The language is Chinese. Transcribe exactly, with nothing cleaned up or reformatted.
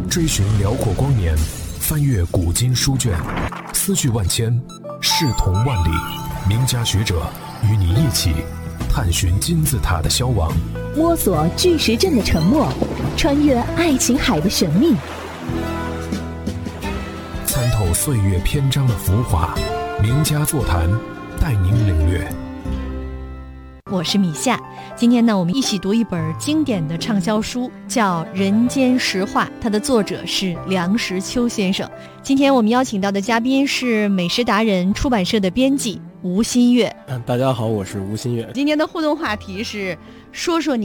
追寻辽阔光年，翻阅古今书卷，思绪万千，视同万里。名家学者与你一起探寻金字塔的消亡， 摸索巨石阵的沉默，穿越爱琴海的神秘， 参透岁月篇章的浮华。名家座谈，带您领略。 我是米夏，今天呢，我们一起读一本经典的畅销书，叫《人间实话》，它的作者是梁实秋先生。今天我们邀请到的嘉宾是美食达人出版社的编辑吴新月。 大家好，我是吴新月。 今天的互动话题是说说你